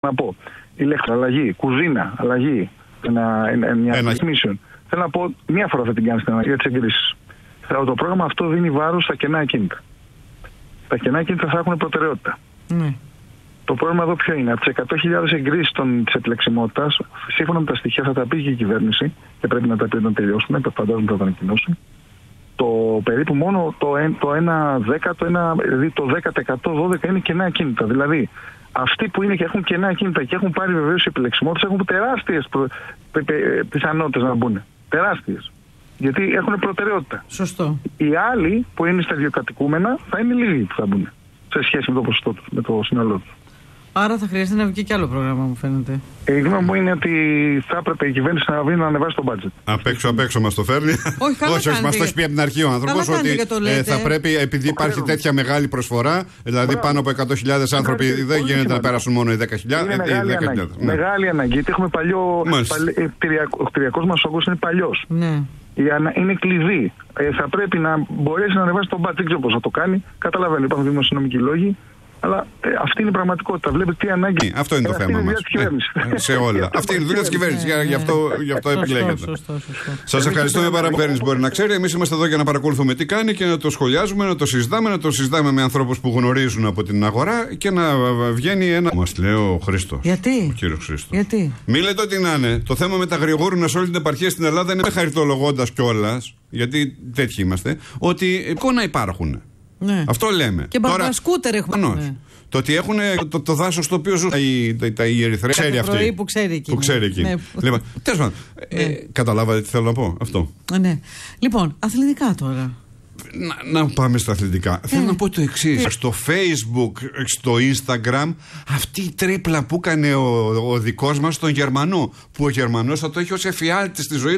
Να πω, ηλέκτρο, αλλαγή, κουζίνα, αλλαγή, μια transmission. Θέλω να πω, μία φορά θα την κάνεις για τις εγκρίσεις. Το πρόγραμμα αυτό δίνει βάρος στα κενά ακίνητα. Τα κενά ακίνητα θα έχουν προτεραιότητα. Ναι. Το πρόβλημα εδώ ποιο είναι? Από τις 100.000 εγκρίσεις της επιλεξιμότητας, σύμφωνα με τα στοιχεία θα τα πει και η κυβέρνηση, και πρέπει να τα πει όταν τελειώσουμε, φαντάζομαι θα τα ανακοινώσει. Το περίπου μόνο το 1/10, δηλαδή το 10%, 12 είναι κενά ακίνητα. Δηλαδή, αυτοί που είναι και έχουν κενά ακίνητα και έχουν πάρει βεβαίως επιλεξιμότητες έχουν τεράστιες πιθανότητες να μπουν. Τεράστιες. Γιατί έχουν προτεραιότητα. Σωστό. Οι άλλοι που είναι στα ιδιοκατοικούμενα θα είναι λίγοι που θα μπουν σε σχέση με το ποσοστό τους, με το σύνολό τους. Άρα θα χρειάζεται να βγει και άλλο πρόγραμμα, μου φαίνεται. Η γνώμη μου είναι ότι θα έπρεπε η κυβέρνηση να ανεβάσει το budget. Απ' έξω μας το φέρνει. Όχι, μας το έχει πει από την αρχή ο άνθρωπος ότι θα πρέπει, επειδή υπάρχει τέτοια μεγάλη προσφορά, δηλαδή πάνω από 100.000 άνθρωποι, δεν γίνεται να περάσουν μόνο οι 10.000. Είναι μεγάλη ανάγκη, γιατί έχουμε παλιό. Ο κτηριακός μας όγκος είναι παλιός. Ναι. Είναι κλειδί. Θα πρέπει να μπορέσει να ανεβάσει το budget. Δεν ξέρω πώς θα το κάνει. Καταλαβαίνω, υπάρχουν δημοσιονομικοί λόγοι. Αλλά αυτή είναι η πραγματικότητα. Βλέπετε τι ανάγκη. Αυτό είναι το θέμα μας. Σε όλα. Αυτή είναι η δουλειά της κυβέρνησης. Γι' αυτό επιλέγεται. Σας ευχαριστούμε πάρα πολύ. Η κυβέρνηση μπορεί να ξέρει. Εμείς είμαστε εδώ για να παρακολουθούμε τι κάνει και να το σχολιάζουμε, να το συζητάμε με ανθρώπους που γνωρίζουν από την αγορά και να βγαίνει ένα. Μας λέει ο Χρήστος. Γιατί? Ο κύριος Χρήστος. Γιατί? Μη λέτε ότι να είναι. Το θέμα με τα αγριογούρουνα σε όλη την επαρχία στην Ελλάδα είναι χαριτολογώντας κιόλας, γιατί τέτοιοι είμαστε, ότι εικόνα υπάρχουν. Ναι. Αυτό λέμε. Και μπαρμπασκούτερ έχουμε. Ναι. Το ότι έχουν το δάσος στο οποίο ζουν οι Ερυθρέοι. Ξέρει αυτή. Που ξέρει εκεί. Ναι. Λοιπόν, τέλος πάντων. Καταλάβατε τι θέλω να πω. Αυτό. Ναι. Λοιπόν, αθλητικά τώρα. Να πάμε στα αθλητικά. Θέλω να πω το εξής. Στο Facebook, στο Instagram, αυτή η τρίπλα που έκανε ο δικός μας τον Γερμανό, που ο Γερμανός θα το έχει ως εφιάλτη στη ζωή